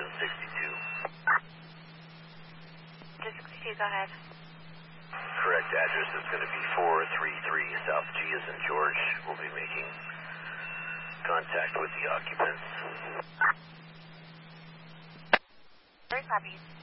262. 262, go ahead. Correct address is going to be 433 South G as in George. We'll be making contact with the occupants. Very copy.